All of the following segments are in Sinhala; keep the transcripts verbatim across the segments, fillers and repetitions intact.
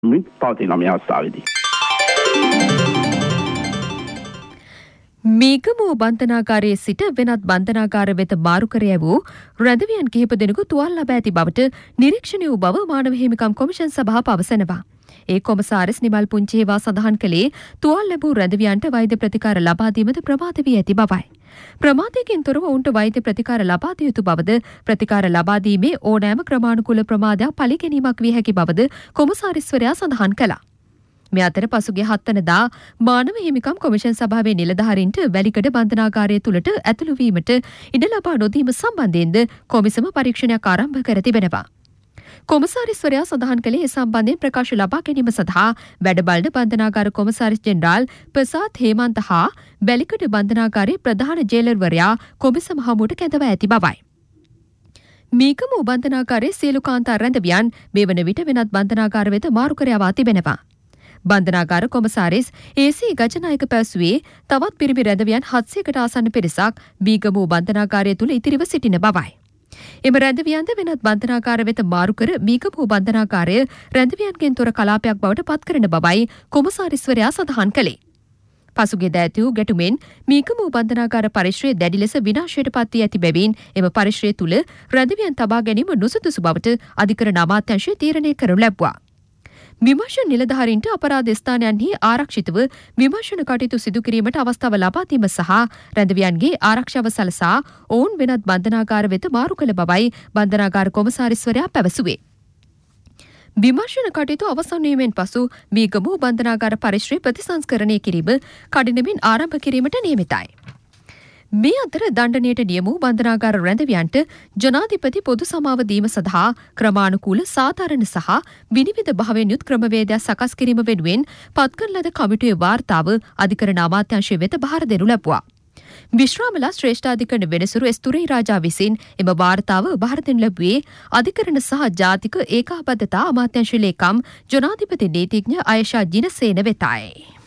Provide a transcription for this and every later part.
පවතින මේ අවස්ථාවේදී. මේකම බන්ධනාගාරයේ සිට වෙනත් බන්ධනාගාර වෙත මාරු කර ඇවූ රැඳවියන් කිහිප දෙනෙකු තුවාල ලබා ඇති බවට නිරීක්ෂණය වූ බව මානව හිමිකම් කොමිෂන් සභාව පවසනවා. ඒ කොමසාරිස් නිමල් පුංචේවා සඳහන් කළේ තුවාල ලැබූ රැඳවියන්ට වෛද්‍ය ප්‍රතිකාර ලබා දීමද ප්‍රමාද වී ඇති බවයි. ප්‍රමාදයකින් තොරව ඔවුන්ට වෛද්‍ය ප්‍රතිකාර ලබා දිය යුතු බවද ප්‍රතිකාර ලබා දීමේ ඕනෑම ක්‍රමානුකූල ප්‍රමාදයක් පළිගැනීමක් විය හැකි බවද කොමසාරිස්වරයා සඳහන් කළා. මේ අතර පසුගිය හත් වෙනිදා මානව හිමිකම් කොමිෂන් සභාවේ නිලධාරීන්ට වැලිකඩ බන්ධනාගාරය තුළට ඇතුළු වීමට ඉඩ ලබා නොදීම සම්බන්ධයෙන්ද කොමිසම පරීක්ෂණයක් ආරම්භ කර තිබෙනවා. කොමසාරිස්වරයා සඳහන් කළේ ඒ සම්බන්ධයෙන් ප්‍රකාශ ලබා ගැනීම සඳහා වැඩබලන බන්ධනාගාර කොමසාරිස් ජෙනරාල් ප්‍රසාද් හේමන්ත හා වැලිකඩ බන්ධනාගාරයේ ප්‍රධාන ජේලර්වරයා කොමිසම හමුවට කැඳවා ඇති බවයි. මේකම බන්ධනාගාරයේ සියලු කාන්තා රැඳවියන් මේ වන විට වෙනත් බන්ධනාගාර වෙත මාරු කර යවා තිබෙනවා. බන්ධනාගාර කොමසාරිස් ඒසී ගජනායක පැවසුවේ තවත් පිරිමි රැඳවියන් හත්සියයකට ආසන්න පිරිසක් බීගමු බන්ධනාගාරය තුළ ඉතිරිව සිටින බවයි. එම රැඳවියන්ද වෙනත් බන්ධනාගාර වෙත මාරු කර බීගමු බන්ධනාගාරය රැඳවියන්ගෙන් තොර කලාපයක් බවට පත් කරන බවයි කොමසාරිස්වරයා සඳහන් කළේ. පසුගියදා ඇති වූ ගැටුමෙන් මීගමු බන්ධනාගාර පරිශ්‍රය දැඩි ලෙස විනාශයට පත් වී ඇති බැවින් එම පරිශ්‍රය තුළ රැඳවියන් තබා ගැනීම නුසුදුසු බවට අධිකරණ අමාත්‍යාංශය තීරණය කරනු ලැබුවා. විමර්ශන නිලධාරීන්ට අපරාධ ස්ථානයන්හි ආරක්ෂිතව විමර්ශන කටයුතු සිදු කිරීමට අවස්ථාව ලබා දීම සහ රැඳවියන්ගේ ආරක්ෂාව සලසා ඔවුන් වෙනත් බන්ධනාගාර වෙත මාරු කළ බවයි බන්ධනාගාර කොමසාරිස්වරයා පැවසුවේ. විමර්ශන කටයුතු අවසන් වීමෙන් පසු මීගමු බන්ධනාගාර පරිශ්‍රය ප්‍රතිසංස්කරණය කිරීම කඩිනමින් ආරම්භ කිරීමට නියමිතයි. මේ අතර දණ්ඩනයට නියම වූ බන්ධනාගාර රැඳවියන්ට ජනාධිපති පොදු සමාව දීම සඳහා ක්‍රමානුකූල සාධාරණ සහ විනිවිද භාවයෙන් යුත් ක්‍රමවේදයක් සකස් කිරීම වෙනුවෙන් පත්කරන ලද කමිටුවේ වාර්තාව අධිකරණ අමාත්‍යාංශය වෙත බාර දෙනු ලැබුවා. විශ්‍රාමලා ශ්‍රේෂ්ඨාධිකරණ වෙනසුරු එස්තුරේ රාජා විසින් එම වාර්තාව බාර දෙනු ලැබුවේ අධිකරණ සහ ජාතික ඒකාබද්ධතා අමාත්‍යාංශ ලේකම් ජනාධිපති නීතිඥ අයෂා ජිනසේන වෙතයි.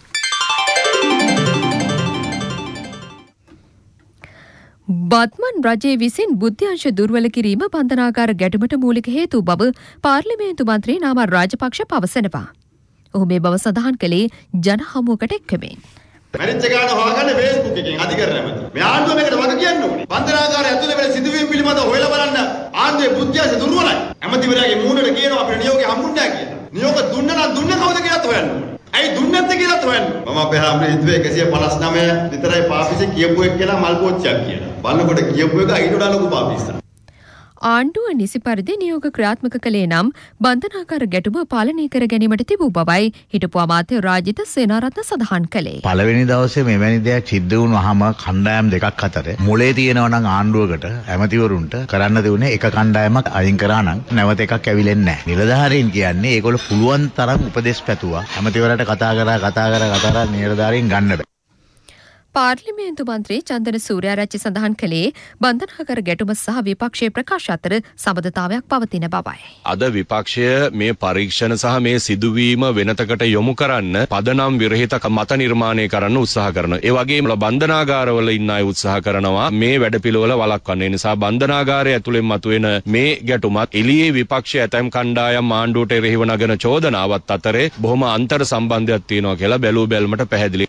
බත්මන් රජයේ විසින් බුද්ධ්‍යංශ දුර්වල කිරීම බන්ධනාගාර ගැටුමට මූලික හේතු බව පාර්ලිමේන්තු මන්ත්‍රී නාමල් රාජපක්ෂ පවසනවා. ඔහු මේ බව සඳහන් කළේ ජන හමුවකට එක්කමින්. මැරිච්ච ගාන හොයාගන්න Facebook එකෙන් අධිකරණ ඇමති. මේ ආණ්ඩුව මේකට වග කියන්න ඕනේ. බන්ධනාගාරය ඇතුලේ වෙන සිදුවීම් පිළිබඳව හොයලා බලන්න ආණ්ඩුවේ බුද්ධ්‍යංශ දුර්වලයි. ඇමතිවරයාගේ මූණට කියනවා අපිට නියෝගය හම්බුන්නේ නැහැ කියලා. නියෝග දුන්න නම් දුන්න කවුද කියලාත් හොයන්න ඕනේ. ඇයි දුන්නේ නැත්තේ කියලාත් හොයන්න. මම අපේ හැමෝම හිතුවේ එකසිය පනස් නවය විතරයි පාපිසේ කියපු එක කියලා මල් පෝච්චියක් කියලා. බලනකොට කියපු එක ඊට වඩා ලොකු පාපිස්සා. ආණ්ඩුව නිසි පරිදි නියෝග ක්‍රියාත්මක කළේ නම් බන්ධනාගාර ගැටුම පාලනය කර ගැනීමට තිබූ බවයි හිටපු අමාත්‍ය රාජිත සේනාරත්න සඳහන් කළේ. පළවෙනි දවසේ මෙවැනි දෙයක් සිද්ධ වුණාම කණ්ඩායම් දෙකක් අතර මොලේ තියෙනවා නම් ආණ්ඩුවකට ඇමතිවරුන්ට කරන්න දෙන්නේ එක කණ්ඩායමක් අයින් කරා නම් නැවත එකක් ඇවිලෙන්නේ නැහැ. නිලධාරීන් කියන්නේ ඒගොල්ලෝ පුළුවන් තරම් උපදෙස් පැතුවා. ඇමතිවරට කතා කරා කතා කරා කතා කරා නිලධාරීන් ගන්න බෑ. පාර්ලිමේන්තු මන්ත්‍රී චන්දන සූර්යාරච්චි සඳහන් කළේ බන්ධනාගාර ගැටුම සහ විපක්ෂයේ ප්‍රකාශ අතර සබඳතාවයක් පවතින බවයි. අද විපක්ෂය මේ පරීක්ෂණ සහ මේ සිදුවීම වෙනතකට යොමු කරන්න පදනම් විරහිත මත නිර්මාණය කරන්න උත්සාහ කරනවා. ඒ වගේම බන්ධනාගාරවල ඉන්න අය උත්සාහ කරනවා මේ වැඩපිළිවෙල වළක්වන්න. ඒ නිසා බන්ධනාගාරය ඇතුළෙන් මතුවෙන මේ ගැටුමත් එළියේ විපක්ෂය ඇතැම් කණ්ඩායම් ආණ්ඩුවට එරෙහිව නගන චෝදනාවත් අතරේ බොහොම අන්තර් සම්බන්ධයක් තියෙනවා කියලා බැලූ බැල්මට පැහැදිලි.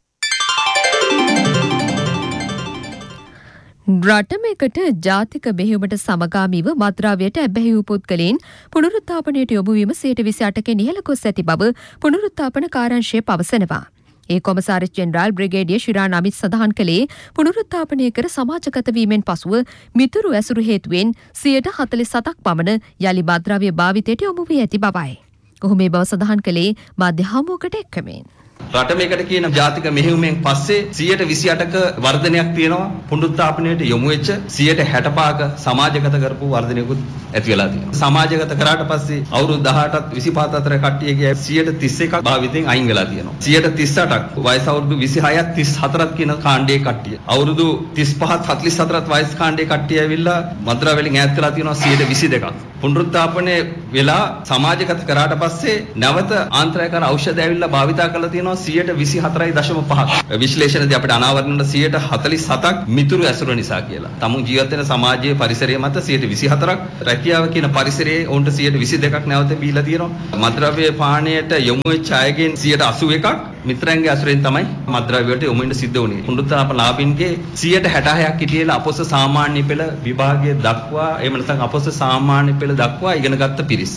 රටමෙකට ජාතික මෙහෙයුමට සමගාමීව මත්ද්‍රව්‍යයට ඇබ්බැහි වූ පුද්ගලයන් පුනරුත්ථාපනයට යොමු වීම සියයට විසි අටකින් ඉහළ ගොස් ඇති බව පුනරුත්ථාපන කාර්යාංශය පවසනවා. ඒ කොමසාරිස් ජෙනරාල් බ්‍රිගේඩියර් ශිරාන් අමිත් සඳහන් කළේ පුනරුත්ථාපනය කර සමාජගත වීමෙන් පසුව මිතුරු ඇසුරු හේතුවෙන් සියයට හතළිස් හතක් පමණ යලි මත්ද්‍රව්‍ය භාවිතයට යොමු වී ඇති බවයි. ඔහු මේ බව සඳහන් කළේ මාධ්‍ය හමුවකට එක්කමින්. රටමේකට කියන ජාතික මෙහෙයුමෙන් පස්සේ සියයට විසි අටක වර්ධනයක් තියෙනවා. පුනරුත්ථාපනයට යොමු වෙච්ච සියයට හැට පහක සමාජගත කරපු වර්ධනයකුත් ඇති වෙලා තියෙනවා. සමාජගත කරාට පස්සේ අවුරුදු දහඅටත් විසිපහත් අතර කට්ටියගේ සියයට තිස් එකක් භාවිතයෙන් අයින් වෙලා තියෙනවා. සියයට තිස් අටක් වයස අවුරුදු විසි හයත් තිස් හතරත් කියන කාණ්ඩයේ කට්ටිය. අවුරුදු තිස් පහත් හතළිස් හතරත් වයස් කාණ්ඩයේ කට්ටිය ඇවිල්ලා මත්ද්‍රව්‍ය වලින් ඈත් වෙලා තියෙනවා සියයට විසි දෙකක්. පුනරුත්ථාපනය වෙලා සමාජගත කරාට පස්සේ නැවත ආන්ත්‍රායකාර ඖෂධ ඇවිල්ලා භාවිතා කරලා තියෙනවා සියයට විසි හතරයි දශම පහක්. විශ්ලේෂණදී අපිට අනාවරණයට සියයට හතළිස් හතක් මිතුරු ඇසුර නිසා කියලා. තමුන් ජීවත් වෙන සමාජයේ පරිසරය මත සියයට විසි හතරක්, රැකියාව කියන පරිසරයේ ඔවුන්ට සියයට විසි දෙකක් නැවත බීලා තියෙනවා. මත්ද්‍රව්‍ය පානයට යොමු වෙච්ච අයගෙන් සියයට අසූ එකක් මිත්‍රයන්ගේ ඇසුරෙන් තමයි මත්ද්‍රව්‍ය වලට යොමු වෙන්න සිද්ධ වුණේ. පුනරුත්ථාප ලාභින්ගේ සියයට හැටහයක් හිටියලා අපොස සාමාන්‍ය පෙළ විභාගයේ දක්වා එහෙම නැත්නම් අපොස සාමාන්‍ය පෙළ දක්වා ඉගෙනගත්ත පිරිස්.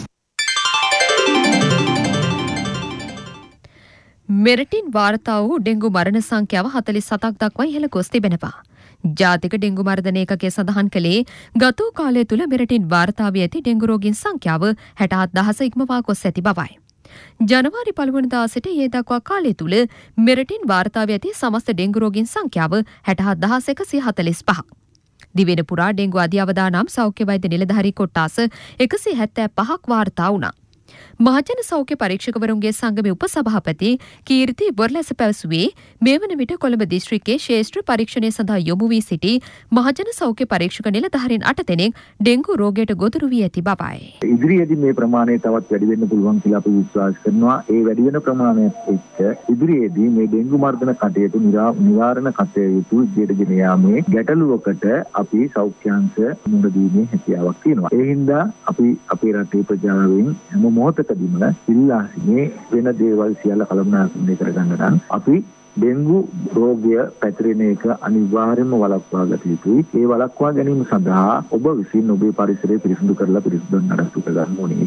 මෙරටින් වාර්තා වූ ඩෙංගු මරණ සංඛ්‍යාව හතළිස් හතක් දක්වා ඉහළ ගොස් තිබෙනවා. ජාතික ඩෙංගු මර්ධන ඒකකය සඳහන් කළේ ගත වූ කාලය තුළ මෙරටින් වාර්තා වී ඇති ඩෙංගු රෝගීන් සංඛ්‍යාව හැට හත් දහස ඉක්මවා ගොස් ඇති බවයි. ජනවාරි පළමුවනදා සිට ඒ දක්වා කාලය තුළ මෙරටින් වාර්තා වී ඇති සමස්ත ඩෙංගු රෝගීන් සංඛ්‍යාව හැට හත් දහස් එකසිය හතළිස් පහක්. දිවෙන පුරා ඩෙංගු අධ්‍යවදානම් සෞඛ්‍ය වෛද්‍ය නිලධාරී කොට්ටාස එකසිය හැත්තෑ පහක් වාර්තා වුණා. මහජන සෞඛ්‍ය පරීක්ෂකවරුන්ගේ සංගමේ උපසභාපති කීර්ති බොර්ලැස පැවසුවේ මේ වන විට කොළඹ දිස්ත්‍රික්කයේ ශේෂ්ත්‍ර පරීක්ෂණය සඳහා යොමු වී සිටි මහජන සෞඛ්‍ය පරීක්ෂක නිලධාරීන් අට දෙනෙක් ඩෙංගු රෝගයට ගොදුරු වී ඇති බවයි. ඉදිරියේදී මේ ප්‍රමාණය තවත් වැඩි වෙන්න පුළුවන් කියලා අපි විශ්වාස කරනවා. ඒ වැඩි වෙන ප්‍රමාණයත් එක්ක ඉදිරියේදී මේ ඩෙංගු මර්ධන කටයුතු නිවාරණ කටයුතු ඉදිරියට ගෙන යාමේ ගැටලුවකට අපි සෞඛ්‍යාංශ මුහුණ දීමේ හැකියාවක් තියෙනවා. ඒ හින්දා අපි අපේ රටේ ප්‍රජාවෙන් හැම මොහොතකදීම ඉල්ලා සිටින්නේ වෙන දේවල් සියල්ල කළමනාකරණය කරගන්න නම් අපි ඩෙංගු රෝගය පැතිරෙන එක අනිවාර්යයෙන්ම වළක්වා ගත යුතුයි. ඒ වළක්වා ගැනීම සඳහා ඔබ විසින් ඔබේ පරිසරය පිරිසිදු කරලා පිරිසිදු නඩත්තු කරගන්න ඕනේ.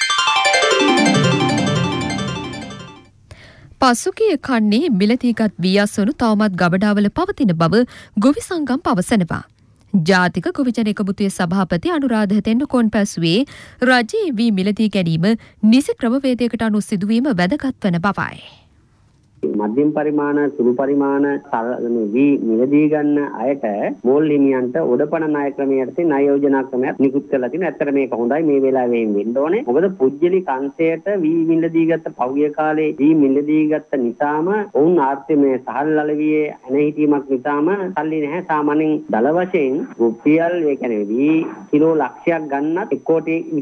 පසුගිය කන්නේ මිලදීගත් වීයස්සනු තවමත් ගබඩාවල පවතින බව ගොවි සංගම් පවසනවා. ජාතික ගොවිජන එකමුතුවේ සභාපති අනුරාධ තෙන්නකෝන් පැවසුවේ රජයේ වී මිලදී ගැනීම නිසි ක්‍රමවේදයකට අනුව සිදුවීම වැදගත් වන බවයි. මධ්‍යම පරිමාණ සුළු පරිමාණ වී මිලදී ගන්න අයට මෝල් හිමියන්ට උඩපණ ණය ක්‍රමයට ණය යෝජනා ක්‍රමයක් නිකුත් කරලා තිනවා. ඇත්තට මේක හොඳයි මේ වෙලාවේ වෙන්න ඕනේ. මොකද පුජ්‍යලික අංශයට වී මිලදී ගත්ත පහුගිය කාලේ වී මිලදී ගත්ත නිසාම ඔවුන් ආර්ථිකමය සහල් ලැබියේ ඇන හිටීමක් නිසාම සල්ලි නැහැ. සාමාන්‍යයෙන් දල වශයෙන් රුපියල් ඒ කියන්නේ වී කිලෝ ලක්ෂයක් ගන්නත් එක් කෝටි